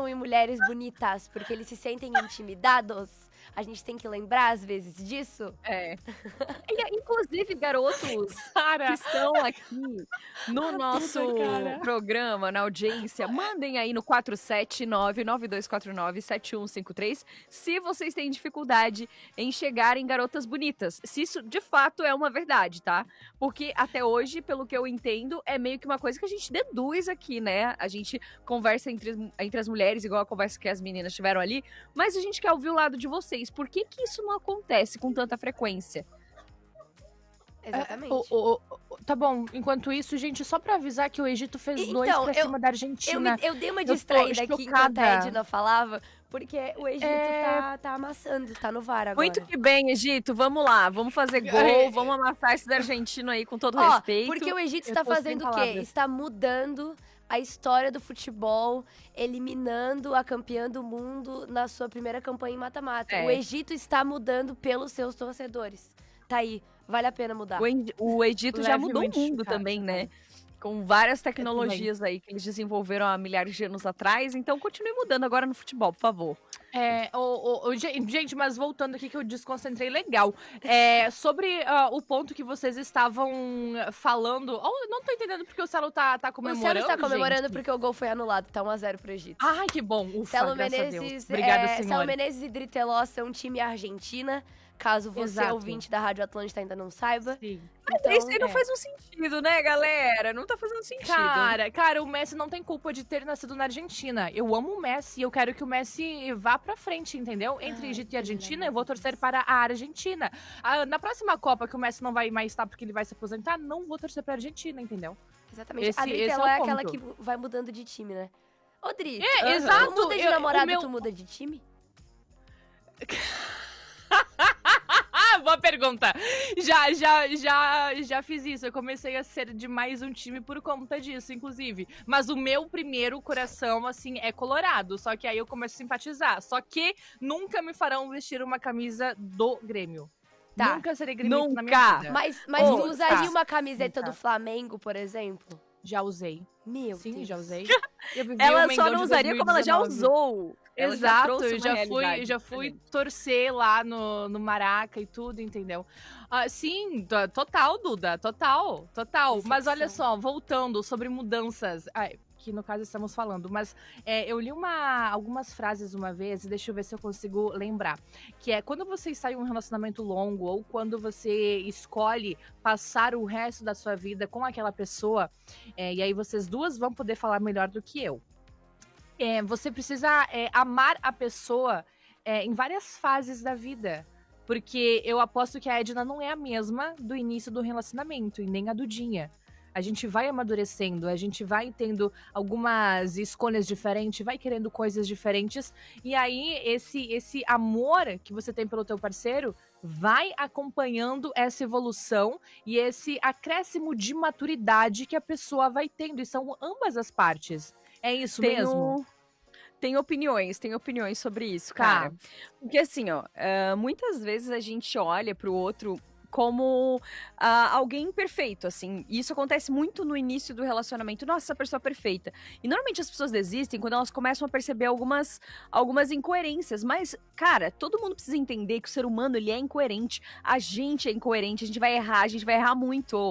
em mulheres bonitas porque eles se sentem intimidados? A gente tem que lembrar, às vezes, disso? Inclusive, garotos que estão aqui no nosso programa, na audiência, mandem aí no 479-9249-7153 se vocês têm dificuldade em chegar em garotas bonitas. Se isso, de fato, é uma verdade, tá? Porque até hoje, pelo que eu entendo, é meio que uma coisa que a gente deduz aqui, né? A gente conversa entre as mulheres, igual a conversa que as meninas tiveram ali, mas a gente quer ouvir o lado de vocês. Por que isso não acontece com tanta frequência? Exatamente. Tá bom, enquanto isso, gente, só pra avisar que o Egito fez 2 pra cima da Argentina. Eu dei uma distraída aqui enquanto a Edna falava, porque o Egito tá amassando, tá no VAR agora. Muito que bem, Egito, vamos lá, vamos fazer gol, vamos amassar esse da Argentina aí com todo respeito. Porque o Egito está fazendo o quê? Está mudando a história do futebol, eliminando a campeã do mundo na sua primeira campanha em mata-mata. O Egito está mudando pelos seus torcedores. Tá aí, vale a pena mudar. O Egito já mudou o mundo também, né? Com várias tecnologias aí que eles desenvolveram há milhares de anos atrás. Então, continue mudando agora no futebol, por favor. Gente, mas voltando aqui que eu desconcentrei legal. Sobre o ponto que vocês estavam falando. Não tô entendendo porque o Celo tá comemorando. O Celo está comemorando porque o gol foi anulado. Tá 1-0 pro Egito. Ai, que bom. Ufa, Celo Menezes, obrigada, senhora. Celo Menezes e Driteló são time Argentina. Caso você, ouvinte da Rádio Atlântida, ainda não saiba. Sim. Então, isso aí não faz um sentido, né, galera? Não tá fazendo sentido. Cara, o Messi não tem culpa de ter nascido na Argentina. Eu amo o Messi e eu quero que o Messi vá pra frente, entendeu? Entre Egito e Argentina, eu vou torcer para a Argentina. Na próxima Copa, que o Messi não vai mais estar porque ele vai se aposentar, não vou torcer pra Argentina, entendeu? Exatamente. A Driteló é aquela que vai mudando de time, né? Ô, Dri, exato. Tu muda de namorado, tu muda de time? Boa pergunta. Já fiz isso. Eu comecei a ser de mais um time por conta disso, inclusive. Mas o meu primeiro coração, assim, é colorado. Só que aí eu começo a simpatizar. Só que nunca me farão vestir uma camisa do Grêmio. Tá. Nunca serei gremista na minha vida. Mas tu usaria uma camiseta do Flamengo, por exemplo? Já usei. Meu Deus. Já usei. Ela só não usaria como ela já usou. Exato, eu já fui torcer lá no Maraca e tudo, entendeu? Sim, total, Duda, total. Mas olha só, voltando sobre mudanças, que no caso estamos falando, mas eu li algumas frases uma vez, e deixa eu ver se eu consigo lembrar, que é quando você sai um relacionamento longo, ou quando você escolhe passar o resto da sua vida com aquela pessoa, e aí vocês duas vão poder falar melhor do que eu. Você precisa amar a pessoa em várias fases da vida. Porque eu aposto que a Edna não é a mesma do início do relacionamento, e nem a Dudinha. A gente vai amadurecendo, a gente vai tendo algumas escolhas diferentes, vai querendo coisas diferentes. E aí, esse amor que você tem pelo teu parceiro vai acompanhando essa evolução e esse acréscimo de maturidade que a pessoa vai tendo. E são ambas as partes. É isso mesmo? Tem opiniões sobre isso, cara. Porque assim, muitas vezes a gente olha pro outro como alguém perfeito, assim. E isso acontece muito no início do relacionamento. Nossa, essa pessoa é perfeita. E normalmente as pessoas desistem quando elas começam a perceber algumas incoerências. Mas, cara, todo mundo precisa entender que o ser humano, ele é incoerente. A gente é incoerente, a gente vai errar muito.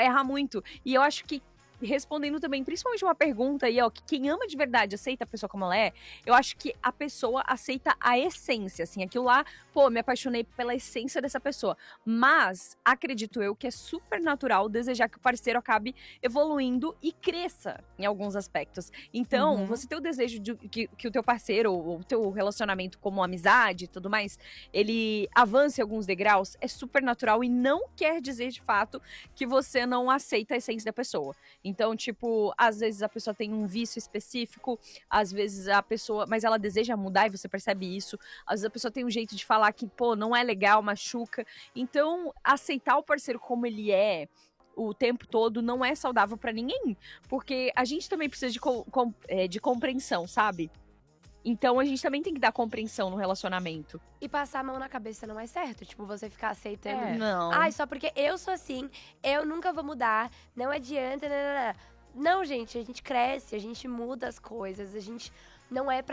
E eu acho que respondendo também, principalmente uma pergunta aí, que quem ama de verdade aceita a pessoa como ela é, eu acho que a pessoa aceita a essência, assim, aquilo lá, me apaixonei pela essência dessa pessoa, mas acredito eu que é super natural desejar que o parceiro acabe evoluindo e cresça em alguns aspectos. Então, você ter o desejo de que o teu parceiro, ou o teu relacionamento como amizade e tudo mais, ele avance alguns degraus, é super natural e não quer dizer de fato que você não aceita a essência da pessoa. Então, tipo, às vezes a pessoa tem um vício específico, às vezes a pessoa, mas ela deseja mudar e você percebe isso. Às vezes a pessoa tem um jeito de falar que, não é legal, machuca. Então, aceitar o parceiro como ele é o tempo todo não é saudável pra ninguém, porque a gente também precisa de compreensão, sabe? Então a gente também tem que dar compreensão no relacionamento. E passar a mão na cabeça não é certo. Tipo, você ficar aceitando. Não. Só porque eu sou assim, eu nunca vou mudar, não adianta. Não, gente, a gente cresce, a gente muda as coisas, a gente não é pra